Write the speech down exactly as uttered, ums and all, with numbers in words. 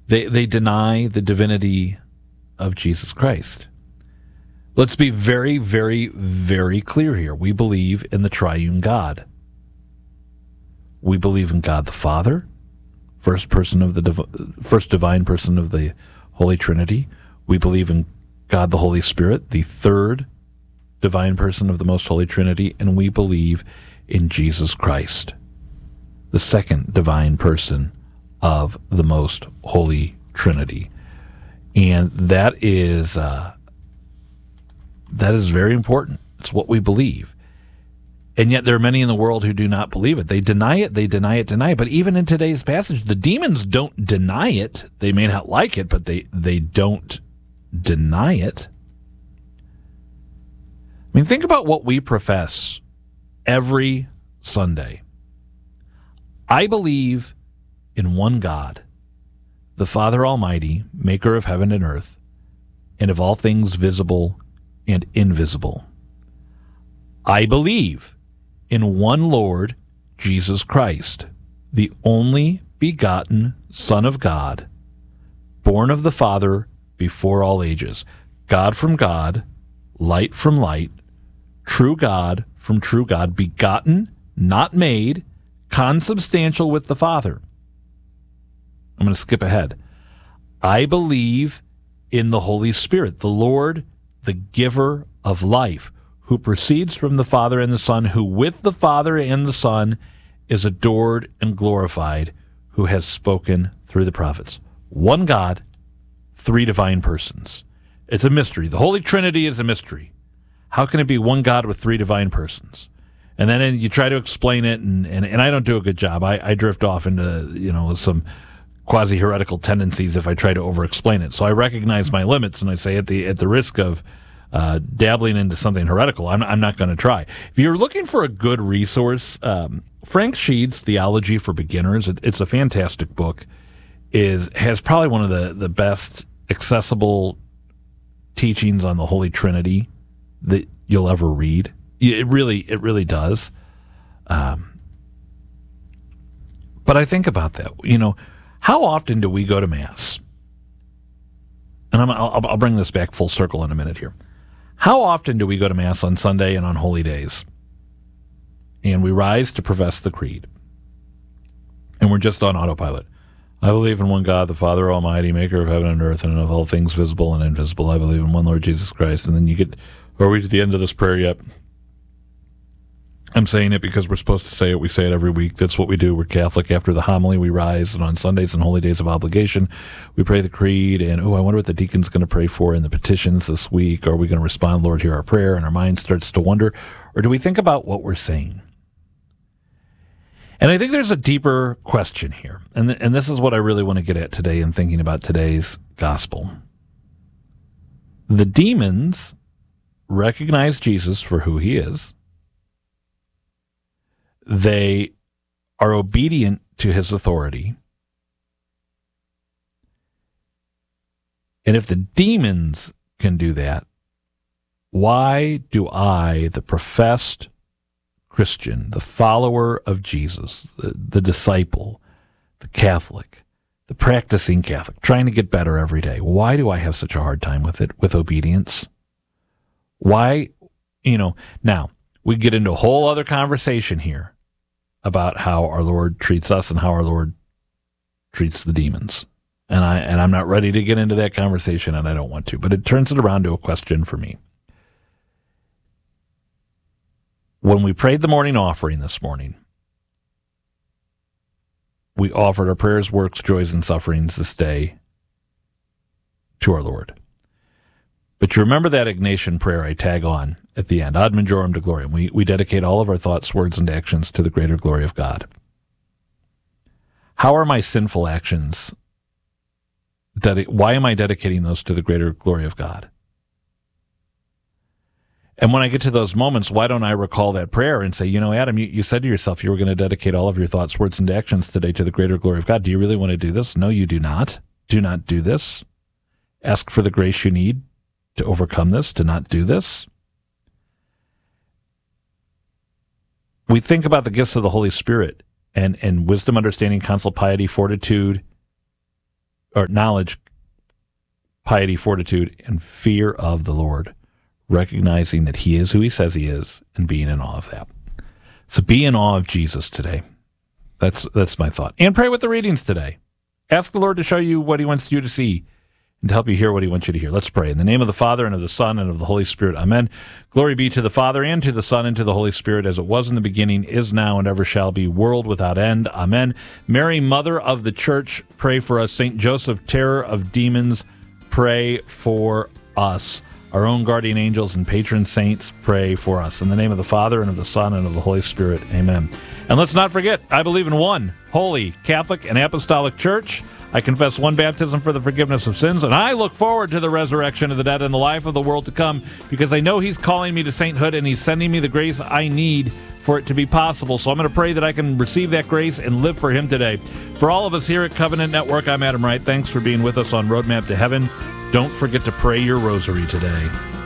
They they deny the divinity of Jesus Christ. Let's be very, very, very clear here. We believe in the triune God. We believe in God the Father, first person of the div- first divine person of the Holy Trinity. We believe in God the Holy Spirit, the third divine person of the most Holy Trinity, and we believe in Jesus Christ, the second divine person of the most Holy Trinity. And that is uh, that is very important. It's what we believe. And yet there are many in the world who do not believe it. They deny it, they deny it, deny it. But even in today's passage, the demons don't deny it. They may not like it, but they, they don't deny it. I mean, think about what we profess every Sunday. I believe in one God, the Father Almighty, maker of heaven and earth, and of all things visible and invisible. I believe in one Lord, Jesus Christ, the only begotten Son of God, born of the Father before all ages, God from God, light from light, true God from true God, begotten, not made, consubstantial with the Father. I'm going to skip ahead. I believe in the Holy Spirit, the Lord, the giver of life, who proceeds from the Father and the Son, who with the Father and the Son is adored and glorified, who has spoken through the prophets. One God, three divine persons. It's a mystery. The Holy Trinity is a mystery. How can it be one God with three divine persons? And then you try to explain it, and, and, and I don't do a good job. I, I drift off into, you know, some quasi-heretical tendencies if I try to over-explain it. So I recognize my limits, and I say at the at the risk of uh, dabbling into something heretical, I'm, I'm not going to try. If you're looking for a good resource, um, Frank Sheed's Theology for Beginners, it, it's a fantastic book, is has probably one of the, the best accessible teachings on the Holy Trinity that you'll ever read. It really, it really does. Um, but I think about that. You know, how often do we go to Mass? And I'm, I'll, I'll bring this back full circle in a minute here. How often do we go to Mass on Sunday and on holy days? And we rise to profess the creed. And we're just on autopilot. I believe in one God, the Father Almighty, maker of heaven and earth, and of all things visible and invisible. I believe in one Lord Jesus Christ. And then you get, are we to the end of this prayer yet? I'm saying it because we're supposed to say it. We say it every week. That's what we do. We're Catholic. After the homily, we rise, and on Sundays and holy days of obligation, we pray the creed. And, oh, I wonder what the deacon's going to pray for in the petitions this week. Are we going to respond, Lord, hear our prayer? And our mind starts to wonder. Or do we think about what we're saying? And I think there's a deeper question here. And, th- and this is what I really want to get at today in thinking about today's gospel. The demons recognize Jesus for who he is. They are obedient to his authority. And if the demons can do that, why do I, the professed Christian, the follower of Jesus, the, the disciple, the Catholic, the practicing Catholic, trying to get better every day, why do I have such a hard time with it, with obedience? Why, you know, now, we get into a whole other conversation here about how our Lord treats us and how our Lord treats the demons. And I and I'm not ready to get into that conversation, and I don't want to, but it turns it around to a question for me. When we prayed the morning offering this morning, we offered our prayers, works, joys, and sufferings this day to our Lord. But you remember that Ignatian prayer I tag on at the end, Ad Majorem Dei Gloriam. We, we dedicate all of our thoughts, words, and actions to the greater glory of God. How are my sinful actions, dedi- why am I dedicating those to the greater glory of God? And when I get to those moments, why don't I recall that prayer and say, you know, Adam, you, you said to yourself you were going to dedicate all of your thoughts, words, and actions today to the greater glory of God. Do you really want to do this? No, you do not. Do not do this. Ask for the grace you need to overcome this, to not do this. We think about the gifts of the Holy Spirit and, and wisdom, understanding, counsel, piety, fortitude, or knowledge, piety, fortitude, and fear of the Lord, recognizing that he is who he says he is and being in awe of that. So be in awe of Jesus today. That's that's my thought. And pray with the readings today. Ask the Lord to show you what he wants you to see and to help you hear what he wants you to hear. Let's pray. In the name of the Father, and of the Son, and of the Holy Spirit. Amen. Glory be to the Father, and to the Son, and to the Holy Spirit, as it was in the beginning, is now, and ever shall be, world without end. Amen. Mary, Mother of the Church, pray for us. Saint Joseph, terror of demons, pray for us. Our own guardian angels and patron saints, pray for us. In the name of the Father, and of the Son, and of the Holy Spirit. Amen. And let's not forget, I believe in one holy, Catholic, and Apostolic Church. I confess one baptism for the forgiveness of sins, and I look forward to the resurrection of the dead and the life of the world to come, because I know he's calling me to sainthood, and he's sending me the grace I need for it to be possible. So I'm going to pray that I can receive that grace and live for him today. For all of us here at Covenant Network, I'm Adam Wright. Thanks for being with us on Roadmap to Heaven. Don't forget to pray your rosary today.